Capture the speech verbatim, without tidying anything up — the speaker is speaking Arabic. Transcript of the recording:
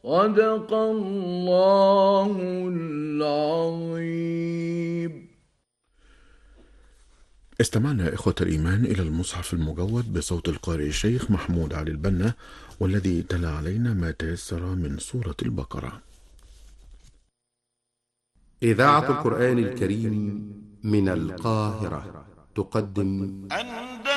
صدق الله العظيم. استمعنا إخوة الإيمان إلى المصحف المجود بصوت القارئ الشيخ محمود علي البنا، والذي تلا علينا ما تيسر من سورة البقرة. إذاعة القرآن الكريم من القاهرة تقدم